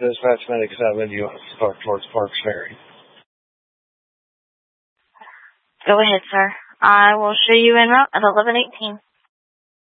Dispatch Medic 7, U.S. Park towards Parks Ferry. Go ahead, sir. I will show you en route at 11:18.